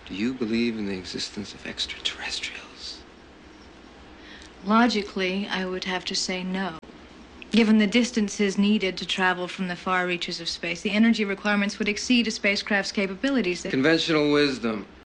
Do you believe in the existence of extraterrestrials? Logically, I would have to say no. Given the distances needed to travel from the far reaches of space, the energy requirements would exceed a spacecraft's capabilities. Conventional wisdom.